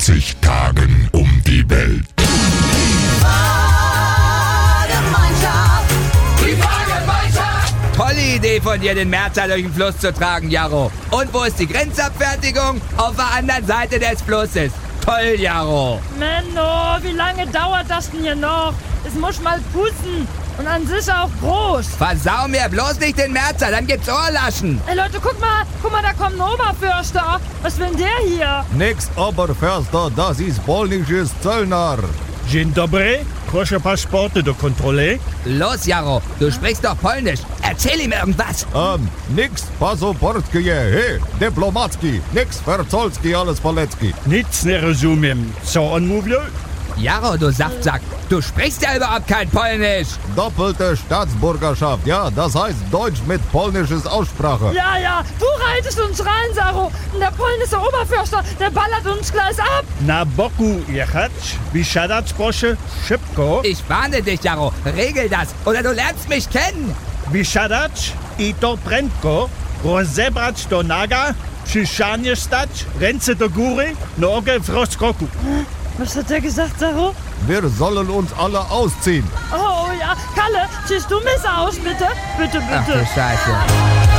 80 Tagen um die Welt. Tolle Idee von dir, den Märzer durch den Fluss zu tragen, Jaro. Und wo ist die Grenzabfertigung? Auf der anderen Seite des Flusses. Toll, Jaro. Menno, wie lange dauert das denn hier noch? Es muss mal putzen. Und an sich auch groß. Versau mir bloß nicht den Märzer, dann gibt's Ohrlaschen. Ey Leute, guck mal, da kommt ein Oberförster. Was will denn der hier? Nix Oberförster, das ist polnisches Zöllner. Dzień dobry, proszę paszporty do kontroli. Los, Jaro, du sprichst doch Polnisch. Erzähl ihm irgendwas. Nix Pasoportkie, hey, Dyplomacki, nix Verzolski, alles Polecki. Nic nie rozumiem, co on mówił? Jaro, du Saftsack, du sprichst ja überhaupt kein Polnisch. Doppelte Staatsbürgerschaft, ja, das heißt Deutsch mit polnisches Aussprache. Ja, du reitest uns rein, Saro. Und der polnische Oberförster, der ballert uns gleich ab. Na boku jechać, wysiadać proszę, szybko. Ich warne dich, Jaro, regel das, oder du lernst mich kennen. Wysiadać i to prędko, rozebrać do naga, przy ścianie stać, ręce do góry, nogę w rozkroku. Was hat der gesagt, Saro? Wir sollen uns alle ausziehen. Oh ja, Kalle, ziehst du mich aus, bitte? Bitte, Ach bitte. du Scheiße.